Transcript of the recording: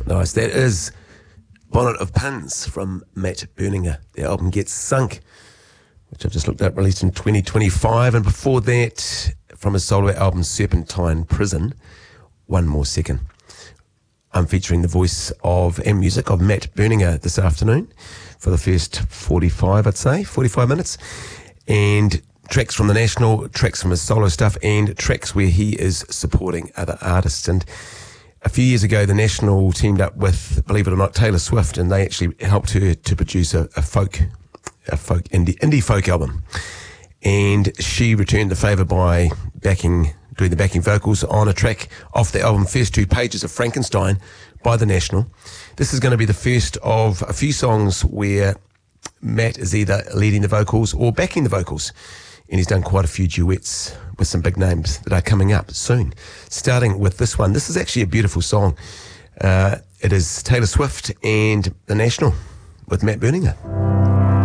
Nice. That is Bonnet of Pins from Matt Berninger. Their album Gets Sunk, which I've just looked up, released in 2025. And before that, from his solo album Serpentine Prison, One More Second. I'm featuring the voice of and music of Matt Berninger this afternoon for the first 45 minutes. And tracks from the National, tracks from his solo stuff, and tracks where he is supporting other artists. And a few years ago, the National teamed up with, believe it or not, Taylor Swift, and they actually helped her to produce a indie folk album. And she returned the favour by doing the backing vocals on a track off the album First Two Pages of Frankenstein by the National. This is going to be the first of a few songs where Matt is either leading the vocals or backing the vocals. And he's done quite a few duets with some big names that are coming up soon. Starting with this one. This is actually a beautiful song. It is Taylor Swift and The National with Matt Berninger.